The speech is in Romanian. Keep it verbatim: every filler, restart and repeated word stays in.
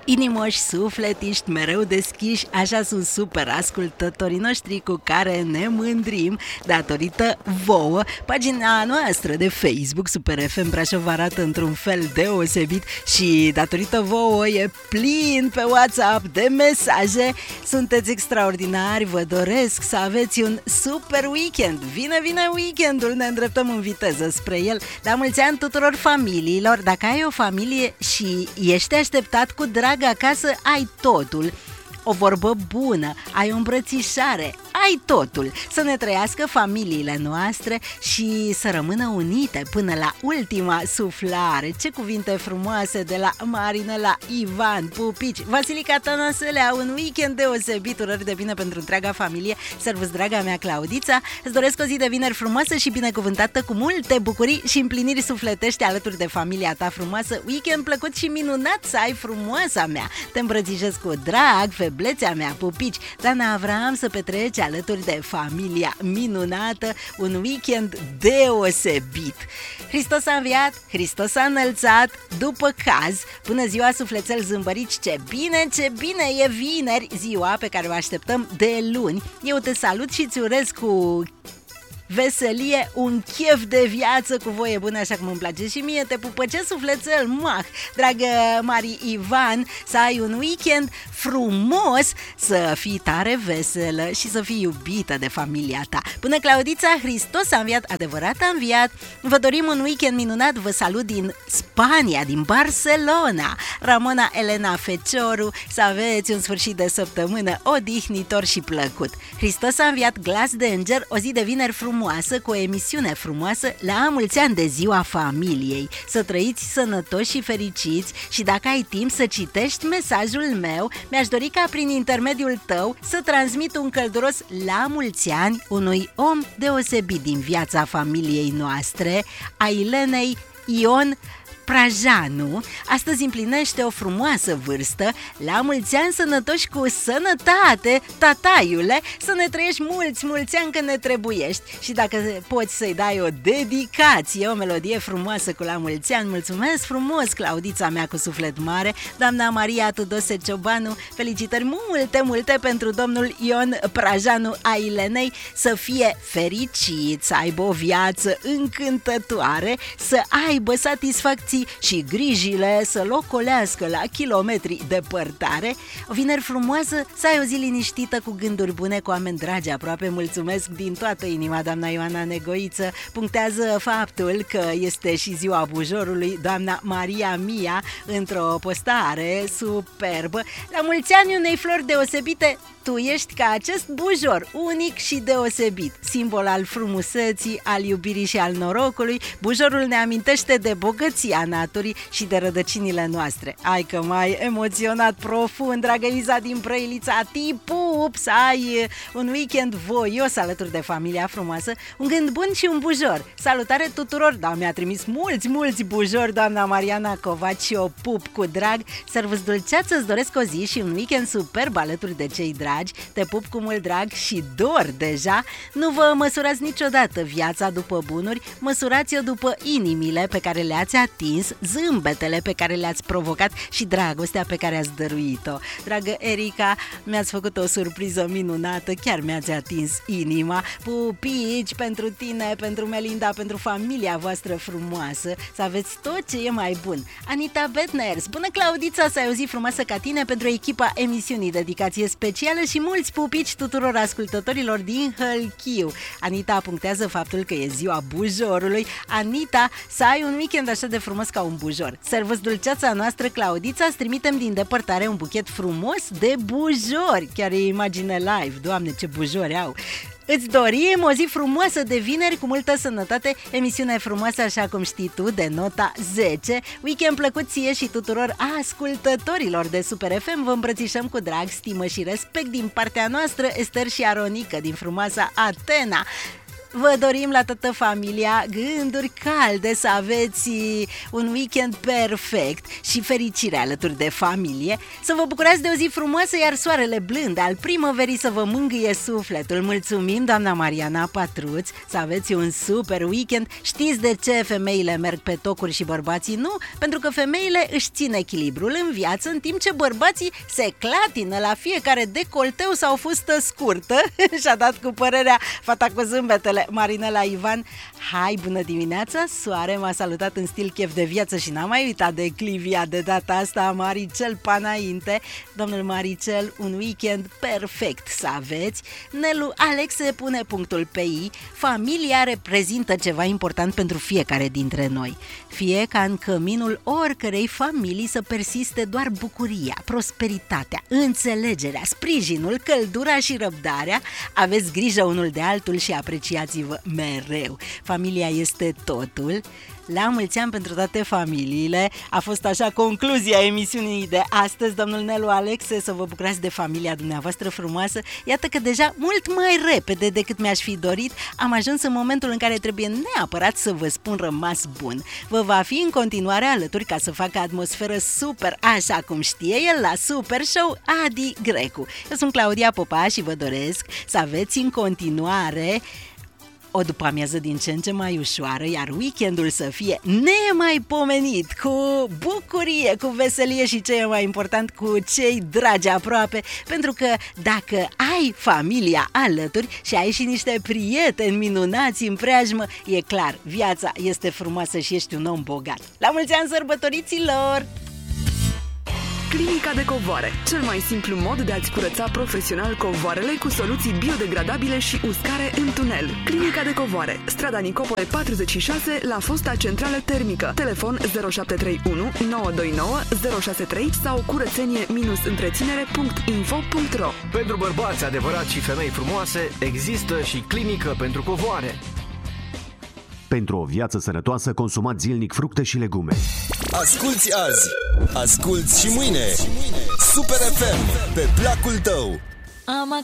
Inimoși, sufletiști, mereu deschiși, așa sunt super ascultătorii noștri cu care ne mândrim datorită vouă. Pagina noastră de Facebook, Super F M Brașov, arată într-un fel deosebit și datorită vouă e plin pe WhatsApp de mesaje. Sunteți extraordinari, vă doresc să aveți un super weekend. Vine, vine weekendul, ne îndreptăm în viteză spre el. La mulți ani tuturor familiilor. Dacă ai o familie și ești așteptat cu drag acasă, ai totul. O vorbă bună, ai o îmbrățișare, ai totul. Să ne trăiască familiile noastre și să rămână unite până la ultima suflare. Ce cuvinte frumoase de la Marinela, Ivan, pupici, Vasilica Tănăselea. Un weekend deosebit, urări de bine pentru întreaga familie. Servus, draga mea Claudița. Îți doresc o zi de vineri frumoasă și binecuvântată, cu multe bucurii și împliniri sufletești alături de familia ta frumoasă. Weekend plăcut și minunat să ai, frumoasa mea. Te îmbrățișez cu drag, feblețea mea, pupici. Dana Avram, să petreci alături de familia minunată un weekend deosebit. Hristos a înviat, Hristos a înălțat, după caz. Bună ziua, sufletel zâmbărici, ce bine, ce bine, e vineri, ziua pe care o așteptăm de luni. Eu te salut și îți urez cu veselie un chef de viață, cu voie bună, așa cum îmi place și mie. Te pupăce, sufletel, mah, dragă Mari Ivan, să ai un weekend frumos, să fii tare veselă și să fii iubită de familia ta. Până Claudița, Hristos a înviat, adevărat a înviat. Vă dorim un weekend minunat, vă salut din Spania, din Barcelona. Ramona Elena Fecioru, să aveți un sfârșit de săptămână odihnitor și plăcut. Hristos a înviat, glas de înger, o zi de vineri frumoasă, cu o emisiune frumoasă la mulți ani de ziua familiei. Să trăiți sănătoși și fericiți și dacă ai timp să citești mesajul meu, mi-aș dori ca prin intermediul tău să transmit un călduros la mulți ani unui om deosebit din viața familiei noastre, a Ilenei Ion Prajanu. Astăzi împlinește o frumoasă vârstă. La mulți ani sănătoși, cu sănătate, tataiule, să ne trăiești mulți, mulți ani, că ne trebuiești. Și dacă poți să-i dai o dedicație, o melodie frumoasă cu la mulți ani. Mulțumesc frumos, Claudița mea cu suflet mare. Doamna Maria Tudose Ciobanu, felicitări multe, multe pentru domnul Ion Prajanu a Ilenei. Să fie fericit, să aibă o viață încântătoare, să aibă satisfacție și grijile să locolească la kilometri departare. O vineri frumoasă, să ai o zi liniștită, cu gânduri bune, cu oameni dragi aproape. Mulțumesc din toată inima, doamna Ioana Negoiță. Punctează faptul că este și ziua bujorului, doamna Maria Mia, într-o postare superbă. La mulți ani unei flori deosebite, tu ești ca acest bujor, unic și deosebit, simbol al frumuseții, al iubirii și al norocului. Bujorul ne amintește de bogăția naturii și de rădăcinile noastre. Ai că m-ai emoționat profund, dragă Iza din Brăilița. Ti pup, să ai un weekend voios alături de familia frumoasă, un gând bun și un bujor. Salutare tuturor, da, mi-a trimis mulți, mulți bujori doamna Mariana Covaci și o pup cu drag. Servus dulceață, îți doresc o zi și un weekend superb alături de cei dragi. Te pup cu mult drag și dor deja. Nu vă măsurați niciodată viața după bunuri, măsurați-o după inimile pe care le-ați atins, zâmbetele pe care le-ați provocat și dragostea pe care ați dăruit-o. Dragă Erica, mi-ați făcut o surpriză minunată, chiar mi-ați atins inima. Pupici pentru tine, pentru Melinda, pentru familia voastră frumoasă, să aveți tot ce e mai bun. Anita Betners, bună Claudița, să ai o zi frumoasă ca tine, pentru echipa emisiunii, dedicație specială și mulți pupici tuturor ascultătorilor din Hălchiu. Anita punctează faptul că e ziua bujorului. Anita, să ai un weekend așa de frumos ca un bujor. Servus dulceața noastră Claudița, îți trimitem din depărtare un buchet frumos de bujori. Chiar e imagine live, Doamne, ce bujori au! Îți dorim o zi frumoasă de vineri, cu multă sănătate, emisiune frumoasă așa cum știi tu, de nota zece. Weekend plăcut ție și tuturor ascultătorilor de Super F M. Vă îmbrățișăm cu drag, stimă și respect din partea noastră, Ester și Aronica din frumoasa Atena. vă dorim la toată familia gânduri calde, să aveți un weekend perfect și fericire alături de familie, să vă bucurați de o zi frumoasă, iar soarele blând al primăverii să vă mângâie sufletul. Mulțumim, doamna Mariana Patruț, să aveți un super weekend. Știți de ce femeile merg pe tocuri și bărbații nu? Pentru că femeile își țin echilibrul în viață, în timp ce bărbații se clatină la fiecare decolteu sau fustă scurtă. Și-a dat cu părerea fata cu zâmbetele Marinela Ivan. Hai, bună dimineața, soare m-a salutat în stil chef de viață și n-am mai uitat de Clivia de data asta. Maricel Panainte, domnul Maricel, un weekend perfect să aveți. Nelu Alexe pune punctul pe i. Familia reprezintă ceva important pentru fiecare dintre noi. Fie ca în căminul oricărei familii să persiste doar bucuria, prosperitatea, înțelegerea, sprijinul, căldura și răbdarea, aveți grijă unul de altul și apreciați-vă mereu. Familia este totul. La mulți ani pentru toate familiile. A fost așa concluzia emisiunii de astăzi, domnul Nelu Alexe, să vă bucurați de familia dumneavoastră frumoasă. Iată că deja mult mai repede decât mi-aș fi dorit am ajuns în momentul în care trebuie neapărat să vă spun rămas bun. Vă va fi în continuare alături ca să facă atmosferă super, așa cum știe el, la Super Show, Adi Grecu. Eu sunt Claudia Popa și vă doresc să aveți în continuare o după-amiază din ce în ce mai ușoară, iar weekendul să fie nemaipomenit, cu bucurie, cu veselie și, ce e mai important, cu cei dragi aproape, pentru că dacă ai familia alături și ai și niște prieteni minunați în preajmă, e clar, viața este frumoasă și ești un om bogat. La mulți ani sărbătoriților! Clinica de covoare, cel mai simplu mod de a-ți curăța profesional covoarele cu soluții biodegradabile și uscare în tunel. Clinica de covoare, strada Nicopole patruzeci și șase, la fosta centrală termică. Telefon zero șapte trei unu nouă doi nouă zero șase trei sau curățenie întreținere punct info punct ro. Pentru bărbați adevărați și femei frumoase, există și clinică pentru covoare. Pentru o viață sănătoasă, consumați zilnic fructe și legume. Asculți azi, asculți și mâine. Super F M, pe placul tău. Am